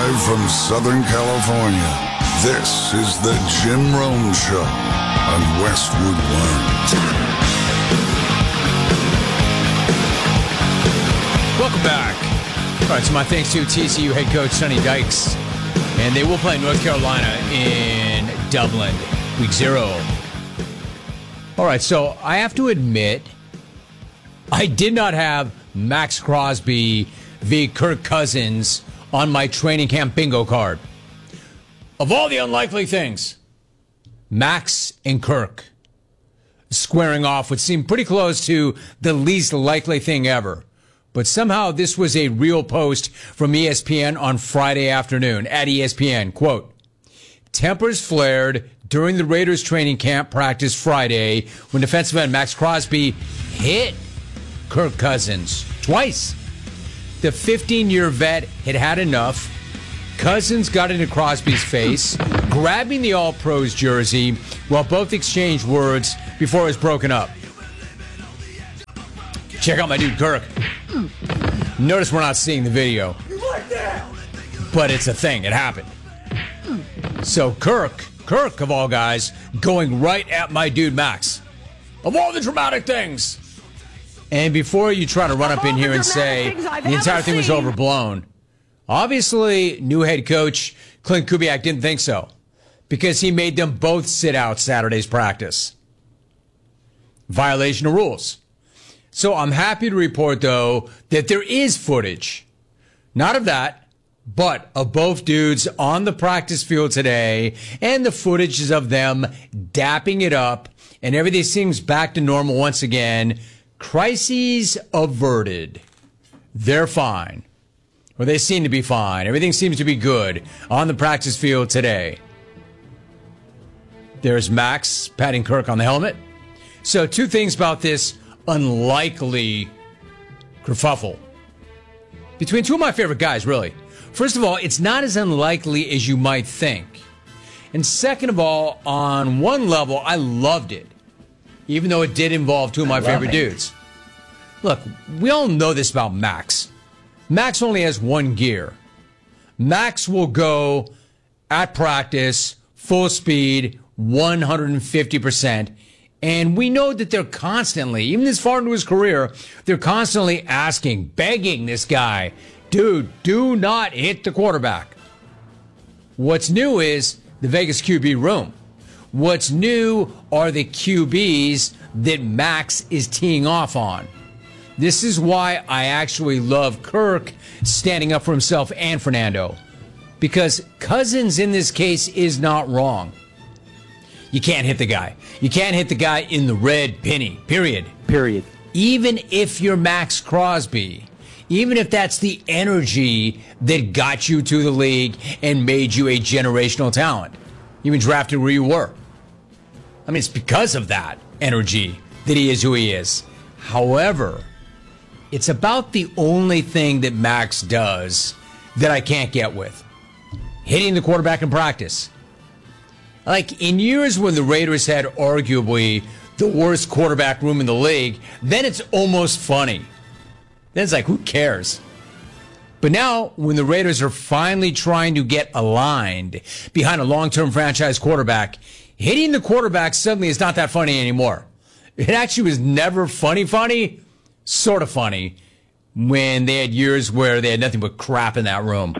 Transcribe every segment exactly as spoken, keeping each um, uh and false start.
Live from Southern California, this is the Jim Rome Show on Westwood One. Welcome back. All right, so my thanks to T C U head coach Sonny Dykes. And they will play North Carolina in Dublin, week zero. All right, so I have to admit, I did not have Max Crosby v. Kirk Cousins on my training camp bingo card. Of all the unlikely things, Max and Kirk squaring off would seem pretty close to the least likely thing ever. But somehow this was a real post from E S P N on Friday afternoon at E S P N. Quote, tempers flared during the Raiders training camp practice Friday when defensive end Max Crosby hit Kirk Cousins twice. The fifteen-year vet had had enough. Cousins got into Crosby's face, grabbing the All-Pros jersey while both exchanged words before it was broken up. Check out my dude Kirk. Notice we're not seeing the video. But it's a thing. It happened. So Kirk, Kirk of all guys, going right at my dude Max. Of all the dramatic things. And before you try to run up in here and say the entire thing was overblown, obviously new head coach Clint Kubiak didn't think so, because he made them both sit out Saturday's practice. Violation of rules. So I'm happy to report, though, that there is footage, not of that, but of both dudes on the practice field today, and the footage is of them dapping it up, and everything seems back to normal once again. Crises averted. They're fine. Or they seem to be fine. Everything seems to be good on the practice field today. There's Max patting Kirk on the helmet. So two things about this unlikely kerfuffle between two of my favorite guys, really. First of all, it's not as unlikely as you might think. And second of all, on one level, I loved it, even though it did involve two of my favorite it. dudes. Look, we all know this about Max. Max only has one gear. Max will go at practice, full speed, one hundred fifty percent. And we know that they're constantly, even this far into his career, they're constantly asking, begging this guy, dude, do not hit the quarterback. What's new is the Vegas Q B room. What's new are the Q Bs that Max is teeing off on. This is why I actually love Kirk standing up for himself and Fernando. Because Cousins in this case is not wrong. You can't hit the guy. You can't hit the guy in the red penny, period. Period. Even if you're Max Crosby, even if that's the energy that got you to the league and made you a generational talent, even drafted where you were. I mean, it's because of that energy that he is who he is. However, it's about the only thing that Max does that I can't get with. Hitting the quarterback in practice. Like, in years when the Raiders had arguably the worst quarterback room in the league, then it's almost funny. Then it's like, who cares? But now, when the Raiders are finally trying to get aligned behind a long-term franchise quarterback, hitting the quarterback suddenly is not that funny anymore. It actually was never funny funny, sort of funny, when they had years where they had nothing but crap in that room.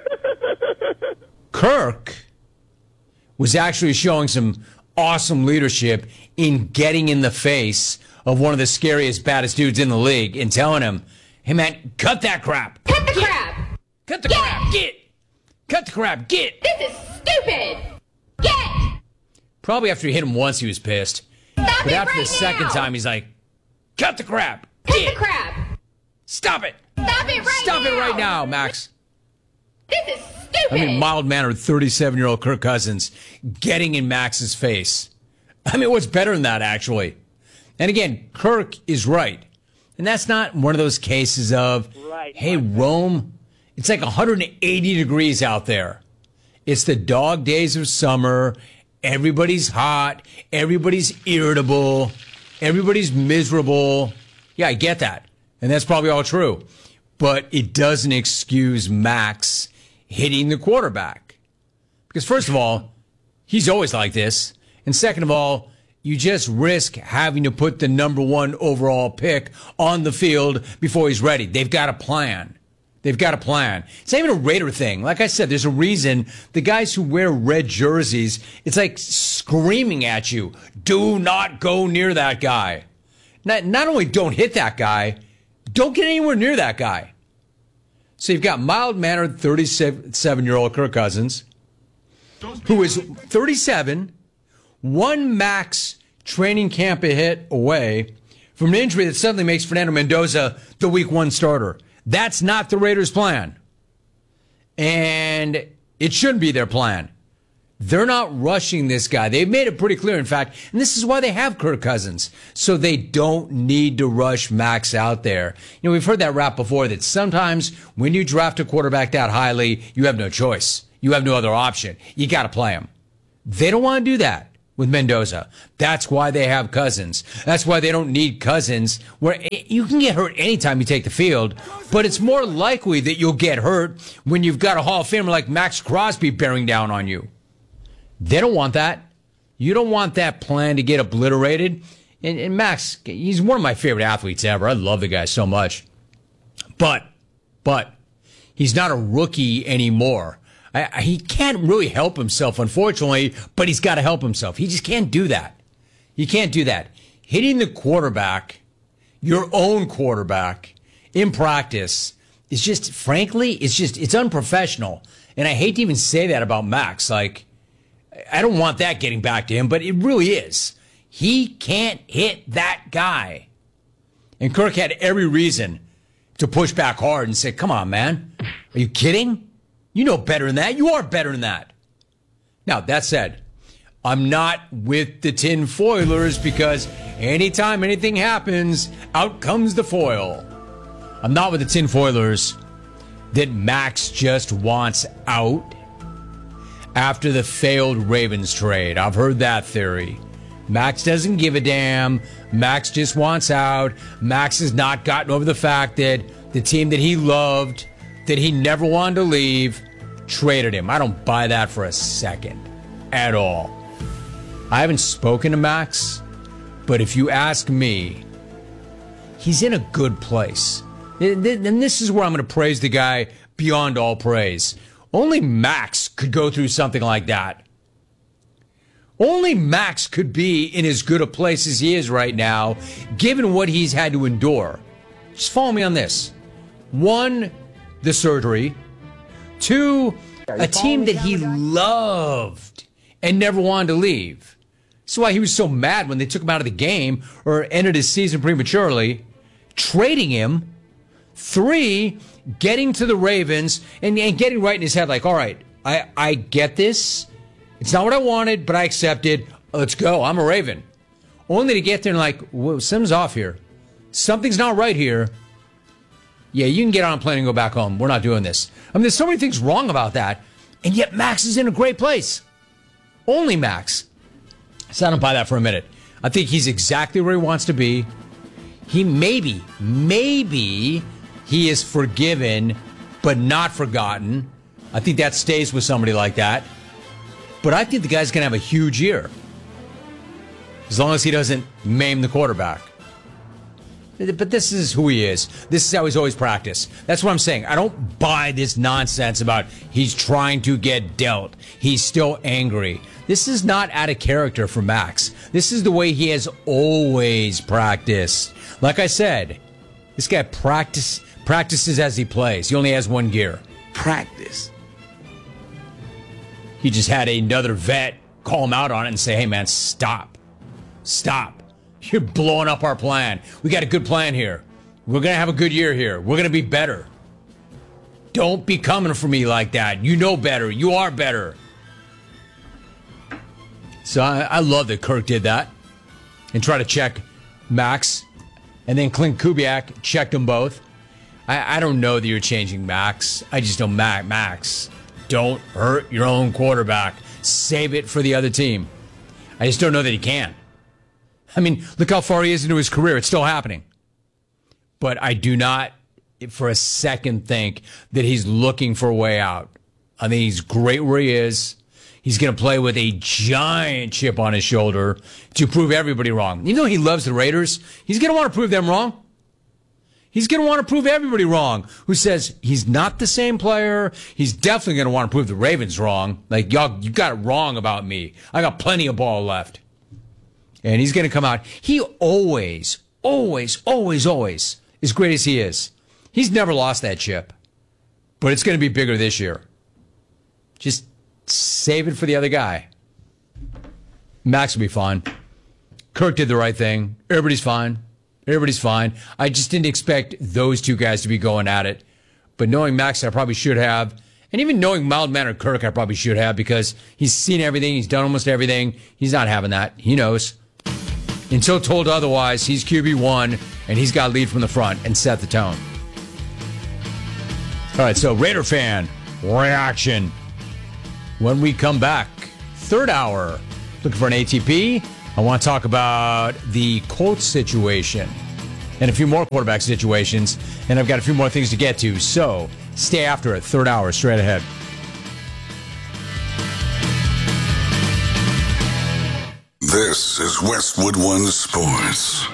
Kirk was actually showing some awesome leadership in getting in the face of one of the scariest, baddest dudes in the league and telling him, hey, man, cut that crap. Cut the get. crap. Cut the get. crap. Get. Cut the crap. Get. This is stupid. Get. Probably after he hit him once, he was pissed. Stop but it after right the second now. time, he's like, cut the crap. Cut Get. the crap. Stop it. Stop it right Stop now. it right now, Max. This is stupid. I mean, mild-mannered thirty-seven-year-old Kirk Cousins getting in Max's face. I mean, what's better than that, actually? And again, Kirk is right. And that's not one of those cases of, right, hey, Rome, it's like one hundred eighty degrees out there. It's the dog days of summer. Everybody's hot. Everybody's irritable. Everybody's miserable. Yeah, I get that. And that's probably all true. But it doesn't excuse Max hitting the quarterback. Because first of all, he's always like this. And second of all, you just risk having to put the number one overall pick on the field before he's ready. They've got a plan. They've got a plan. It's not even a Raider thing. Like I said, there's a reason the guys who wear red jerseys, it's like screaming at you, do not go near that guy. Not, not only don't hit that guy, don't get anywhere near that guy. So you've got mild-mannered thirty-seven-year-old Kirk Cousins, who is thirty-seven, one max training camp hit away from an injury that suddenly makes Fernando Mendoza the week one starter. That's not the Raiders' plan. And it shouldn't be their plan. They're not rushing this guy. They've made it pretty clear, in fact, and this is why they have Kirk Cousins. So they don't need to rush Max out there. You know, we've heard that rap before, that sometimes when you draft a quarterback that highly, you have no choice. You have no other option. You got to play him. They don't want to do that with Mendoza. That's why they have Cousins. That's why they don't need Cousins, where you can get hurt anytime you take the field, but it's more likely that you'll get hurt when you've got a Hall of Famer like Max Crosby bearing down on you. They don't want that. You don't want that plan to get obliterated. And, and Max, he's one of my favorite athletes ever. I love the guy so much. But, but, he's not a rookie anymore. I, I, he can't really help himself, unfortunately, but he's got to help himself. He just can't do that. You can't do that. Hitting the quarterback, your own quarterback, in practice, is just, frankly, it's just, it's unprofessional. And I hate to even say that about Max. Like, I don't want that getting back to him, but it really is. He can't hit that guy. And Kirk had every reason to push back hard and say, come on, man. Are you kidding? You know better than that. You are better than that. Now, that said, I'm not with the tin foilers, because anytime anything happens, out comes the foil. I'm not with the tin foilers that Max just wants out after the failed Ravens trade. I've heard that theory. Max doesn't give a damn. Max just wants out. Max has not gotten over the fact that the team that he loved, that he never wanted to leave, traded him. I don't buy that for a second at all. I haven't spoken to Max, but if you ask me, he's in a good place. And this is where I'm going to praise the guy beyond all praise. Only Max could go through something like that. Only Max could be in as good a place as he is right now, given what he's had to endure. Just follow me on this. One, the surgery. Two, a team that he loved and never wanted to leave. That's why he was so mad when they took him out of the game or ended his season prematurely, trading him. Three, getting to the Ravens and, and getting right in his head, like, all right, I, I get this. It's not what I wanted, but I accepted. Let's go. I'm a Raven. Only to get there and like, whoa, something's off here. Something's not right here. Yeah, you can get on a plane and go back home. We're not doing this. I mean, there's so many things wrong about that, and yet Max is in a great place. Only Max. So I don't buy that for a minute. I think he's exactly where he wants to be. He maybe, maybe he is forgiven, but not forgotten. I think that stays with somebody like that. But I think the guy's going to have a huge year, as long as he doesn't maim the quarterback. But this is who he is. This is how he's always practiced. That's what I'm saying. I don't buy this nonsense about he's trying to get dealt. He's still angry. This is not out of character for Max. This is the way he has always practiced. Like I said, this guy practice, practices as he plays. He only has one gear. Practice. He just had another vet call him out on it and say, hey, man, stop. Stop. You're blowing up our plan. We got a good plan here. We're going to have a good year here. We're going to be better. Don't be coming for me like that. You know better. You are better. So I, I love that Kirk did that and try to check Max. And then Clint Kubiak checked them both. I, I don't know that you're changing Max. I just know Mac, Max. Don't hurt your own quarterback. Save it for the other team. I just don't know that he can. I mean, look how far he is into his career. It's still happening. But I do not, for a second, think that he's looking for a way out. I think he's great where he is. He's going to play with a giant chip on his shoulder to prove everybody wrong. Even though he loves the Raiders, he's going to want to prove them wrong. He's going to want to prove everybody wrong who says he's not the same player. He's definitely going to want to prove the Ravens wrong. Like, y'all, you got it wrong about me. I got plenty of ball left. And he's going to come out. He always, always, always, always, as great as he is, he's never lost that chip. But it's going to be bigger this year. Just save it for the other guy. Max will be fine. Kirk did the right thing. Everybody's fine. Everybody's fine. I just didn't expect those two guys to be going at it. But knowing Max, I probably should have. And even knowing mild-mannered Kirk, I probably should have, because he's seen everything. He's done almost everything. He's not having that. He knows. Until told otherwise, he's Q B one, and he's got to lead from the front and set the tone. All right, so Raider fan reaction. When we come back, third hour, looking for an A T P. I want to talk about the Colts situation and a few more quarterback situations, and I've got a few more things to get to, so stay after it. Third hour, straight ahead. This is Westwood One Sports.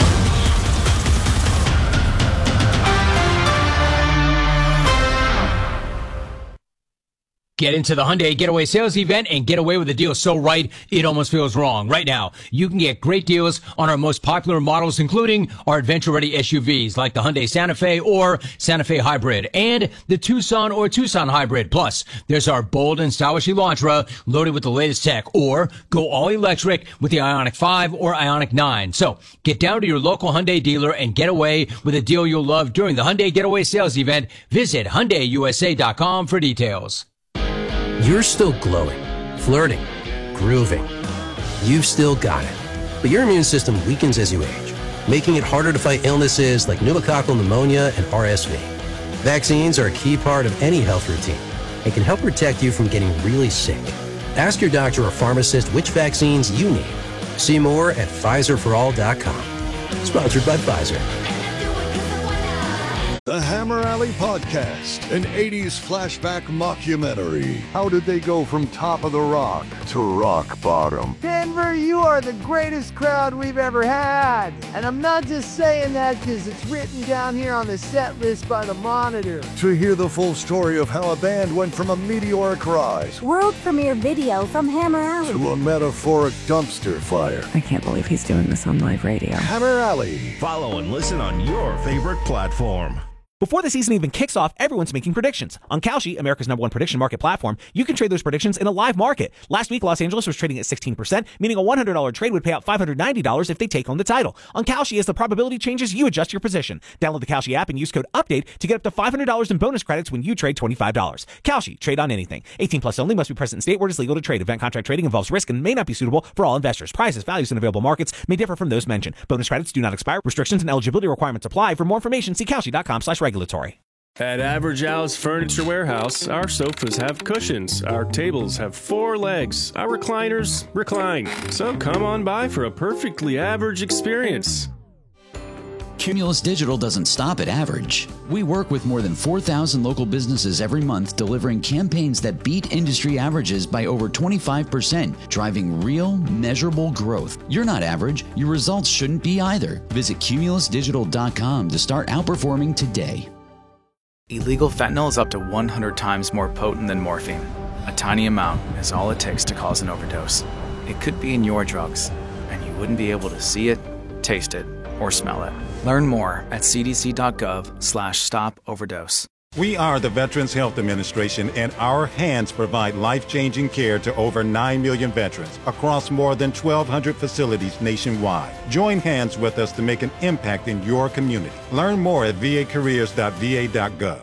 Get into the Hyundai Getaway Sales Event and get away with a deal so right, it almost feels wrong. Right now, you can get great deals on our most popular models, including our adventure-ready S U Vs like the Hyundai Santa Fe or Santa Fe Hybrid and the Tucson or Tucson Hybrid. Plus, there's our bold and stylish Elantra loaded with the latest tech, or go all-electric with the Ioniq five or Ioniq nine. So, get down to your local Hyundai dealer and get away with a deal you'll love during the Hyundai Getaway Sales Event. Visit Hyundai U S A dot com for details. You're still glowing, flirting, grooving. You've still got it. But your immune system weakens as you age, making it harder to fight illnesses like pneumococcal pneumonia and R S V. Vaccines are a key part of any health routine and can help protect you from getting really sick. Ask your doctor or pharmacist which vaccines you need. See more at Pfizer for all dot com. Sponsored by Pfizer. The Hammer Alley Podcast, an eighties flashback mockumentary. How did they go from top of the rock to rock bottom? Denver, you are the greatest crowd we've ever had. And I'm not just saying that because it's written down here on the set list by the Monitor. To hear the full story of how a band went from a meteoric rise, world premiere video from Hammer Alley, to a metaphoric dumpster fire. I can't believe he's doing this on live radio. Hammer Alley. Follow and listen on your favorite platform. Before the season even kicks off, everyone's making predictions. On Kalshi, America's number one prediction market platform, you can trade those predictions in a live market. Last week, Los Angeles was trading at sixteen percent, meaning a one hundred dollars trade would pay out five hundred ninety dollars if they take home the title. On Kalshi, as the probability changes, you adjust your position. Download the Kalshi app and use code UPDATE to get up to five hundred dollars in bonus credits when you trade twenty-five dollars. Kalshi, trade on anything. eighteen plus only, must be present in state where it is legal to trade. Event contract trading involves risk and may not be suitable for all investors. Prices, values, and available markets may differ from those mentioned. Bonus credits do not expire. Restrictions and eligibility requirements apply. For more information, see Kalshi dot com slash regulatory. At Average Al's Furniture Warehouse, our sofas have cushions, our tables have four legs, our recliners recline. So come on by for a perfectly average experience. Cumulus Digital doesn't stop at average. We work with more than four thousand local businesses every month, delivering campaigns that beat industry averages by over twenty-five percent, driving real, measurable growth. You're not average. Your results shouldn't be either. Visit Cumulus Digital dot com to start outperforming today. Illegal fentanyl is up to one hundred times more potent than morphine. A tiny amount is all it takes to cause an overdose. It could be in your drugs, and you wouldn't be able to see it, taste it, or smell it. Learn more at c d c dot gov slash stop overdose. We are the Veterans Health Administration, and our hands provide life-changing care to over nine million veterans across more than twelve hundred facilities nationwide. Join hands with us to make an impact in your community. Learn more at v a careers dot v a dot gov.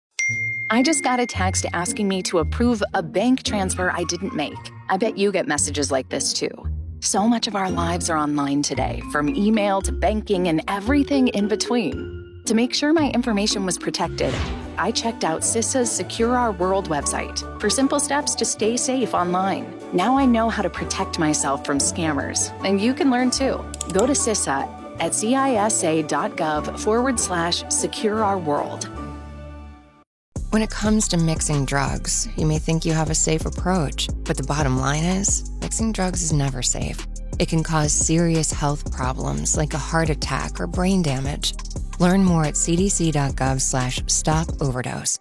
I just got a text asking me to approve a bank transfer I didn't make. I bet you get messages like this too. So much of our lives are online today, from email to banking and everything in between. To make sure my information was protected, I checked out CISA's Secure Our World website for simple steps to stay safe online. Now I know how to protect myself from scammers, and you can learn too. Go to CISA at cisa dot gov forward slash secure our world. When it comes to mixing drugs, you may think you have a safe approach, but the bottom line is, mixing drugs is never safe. It can cause serious health problems like a heart attack or brain damage. Learn more at cdc.gov slash stop overdose.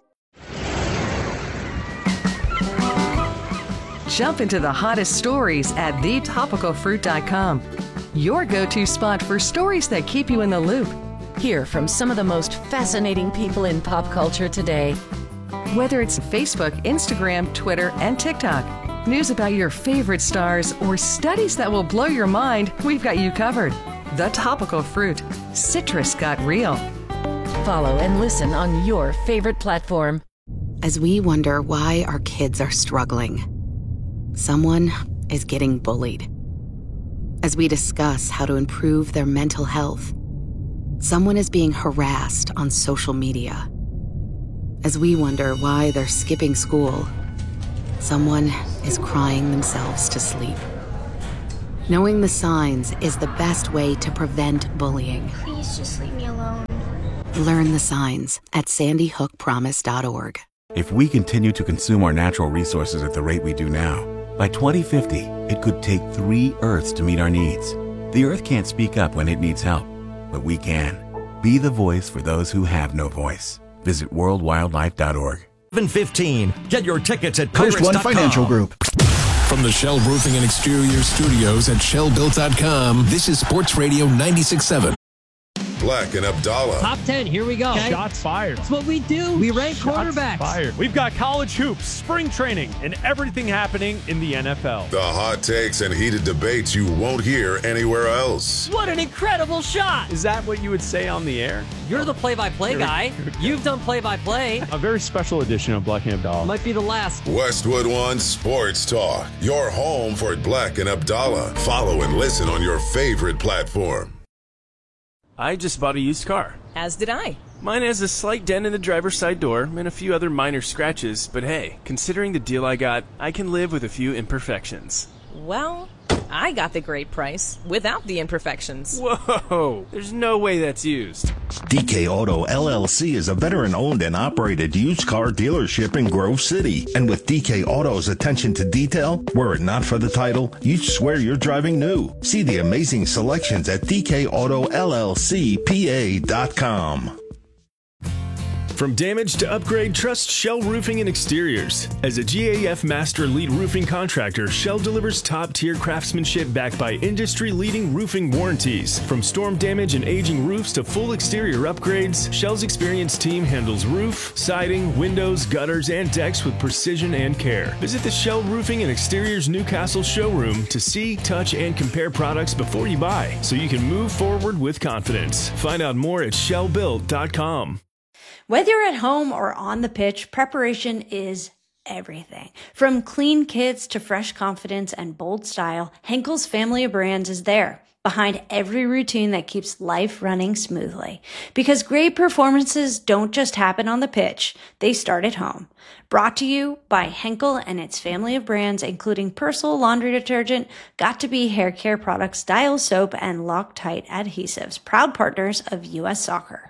Jump into the hottest stories at the topical fruit dot com. Your go-to spot for stories that keep you in the loop. Hear from some of the most fascinating people in pop culture today. Whether it's Facebook, Instagram, Twitter, and TikTok, news about your favorite stars, or studies that will blow your mind, we've got you covered. The Topical Fruit. Citrus got real. Follow and listen on your favorite platform. As we wonder why our kids are struggling, someone is getting bullied. As we discuss how to improve their mental health, someone is being harassed on social media. As we wonder why they're skipping school, someone is crying themselves to sleep. Knowing the signs is the best way to prevent bullying. Please just leave me alone. Learn the signs at sandy hook promise dot org. If we continue to consume our natural resources at the rate we do now, by twenty fifty, it could take three Earths to meet our needs. The Earth can't speak up when it needs help, but we can. Be the voice for those who have no voice. Visit world wildlife dot org. seven fifteen. Get your tickets at Coast pirates One dot com. Financial Group. From the Shell Roofing and Exterior Studios at shell built dot com, this is Sports Radio ninety-six point seven. Black and Abdallah. Top ten, here we go. Okay. Shots fired. That's what we do. We rank Shots quarterbacks. Fired. We've got college hoops, spring training, and everything happening in the N F L. The hot takes and heated debates you won't hear anywhere else. What an incredible shot. Is that what you would say on the air? You're the play-by-play guy. You've done play-by-play. A very special edition of Black and Abdallah. Might be the last. Westwood One Sports Talk. Your home for Black and Abdallah. Follow and listen on your favorite platform. I just bought a used car. As did I. Mine has a slight dent in the driver's side door and a few other minor scratches, but hey, considering the deal I got, I can live with a few imperfections. Well, I got the great price without the imperfections. Whoa, there's no way that's used. D K Auto L L C is a veteran-owned and operated used car dealership in Grove City. And with D K Auto's attention to detail, were it not for the title, you'd swear you're driving new. See the amazing selections at D K Auto L L C P A dot com. From damage to upgrade, trust Shell Roofing and Exteriors. As a G A F Master Lead Roofing Contractor, Shell delivers top-tier craftsmanship backed by industry-leading roofing warranties. From storm damage and aging roofs to full exterior upgrades, Shell's experienced team handles roof, siding, windows, gutters, and decks with precision and care. Visit the Shell Roofing and Exteriors Newcastle showroom to see, touch, and compare products before you buy, so you can move forward with confidence. Find out more at shell built dot com. Whether you're at home or on the pitch, preparation is everything. From clean kits to fresh confidence and bold style, Henkel's family of brands is there, behind every routine that keeps life running smoothly. Because great performances don't just happen on the pitch, they start at home. Brought to you by Henkel and its family of brands, including Persil laundry detergent, Got2b hair care products, Dial soap, and Loctite adhesives, proud partners of U S Soccer.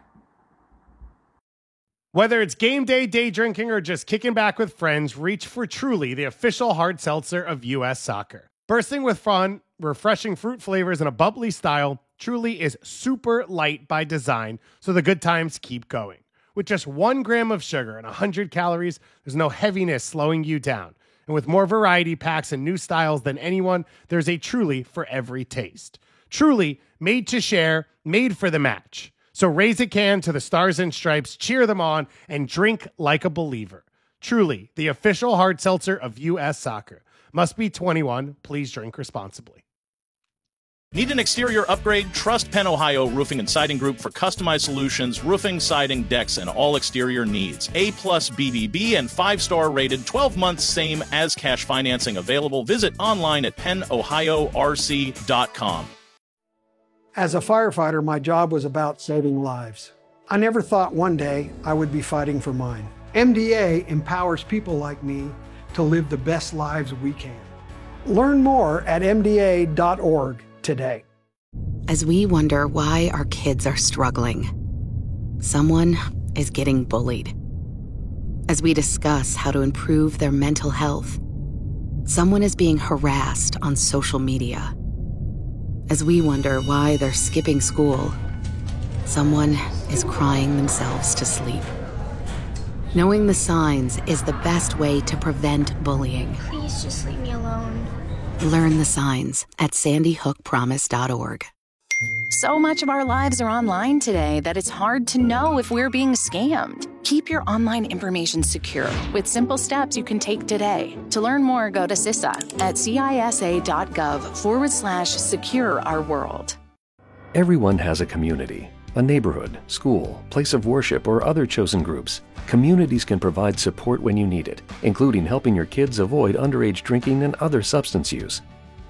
Whether it's game day, day drinking, or just kicking back with friends, reach for Truly, the official hard seltzer of U S Soccer. Bursting with fun, refreshing fruit flavors, and a bubbly style, Truly is super light by design, so the good times keep going. With just one gram of sugar and one hundred calories, there's no heaviness slowing you down. And with more variety packs and new styles than anyone, there's a Truly for every taste. Truly, made to share, made for the match. So raise a can to the Stars and Stripes, cheer them on, and drink like a believer. Truly, the official hard seltzer of U S Soccer. Must be twenty-one. Please drink responsibly. Need an exterior upgrade? Trust Penn Ohio Roofing and Siding Group for customized solutions, roofing, siding, decks, and all exterior needs. A plus B B B and five-star rated, twelve months same as cash financing available. Visit online at penn ohio r c dot com. As a firefighter, my job was about saving lives. I never thought one day I would be fighting for mine. M D A empowers people like me to live the best lives we can. Learn more at m d a dot org today. As we wonder why our kids are struggling, someone is getting bullied. As we discuss how to improve their mental health, someone is being harassed on social media. As we wonder why they're skipping school, someone is crying themselves to sleep. Knowing the signs is the best way to prevent bullying. Please just leave me alone. Learn the signs at sandy hook promise dot org. So much of our lives are online today that it's hard to know if we're being scammed. Keep your online information secure with simple steps you can take today. To learn more, go to C I S A at cisa.gov forward slash secure our world. Everyone has a community, a neighborhood, school, place of worship, or other chosen groups. Communities can provide support when you need it, including helping your kids avoid underage drinking and other substance use.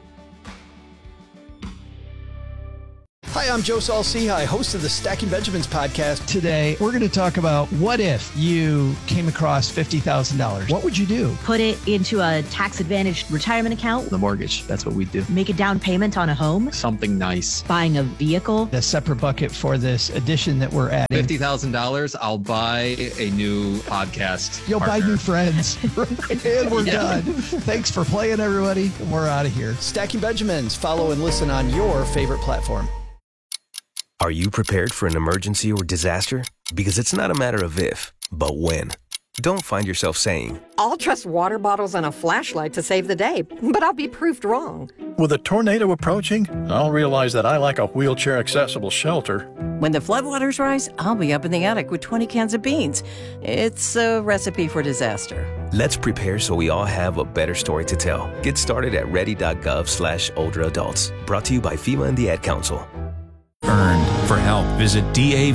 Hi, I'm Joe Saul-Sehy, host of the Stacking Benjamins podcast. Today, we're going to talk about what if you came across fifty thousand dollars? What would you do? Put it into a tax-advantaged retirement account. The mortgage, that's what we do. Make a down payment on a home. Something nice. Buying a vehicle. A separate bucket for this addition that we're adding. fifty thousand dollars, I'll buy a new podcast You'll partner. buy new friends. And we're yeah. done. Thanks for playing, everybody. We're out of here. Stacking Benjamins. Follow and listen on your favorite platform. Are you prepared for an emergency or disaster? Because it's not a matter of if, but when. Don't find yourself saying, I'll trust water bottles and a flashlight to save the day, but I'll be proved wrong. With a tornado approaching, I'll realize that I like a wheelchair-accessible shelter. When the floodwaters rise, I'll be up in the attic with twenty cans of beans. It's a recipe for disaster. Let's prepare so we all have a better story to tell. Get started at ready.gov slash older adults. Brought to you by FEMA and the Ad Council. Earned. For help, visit D A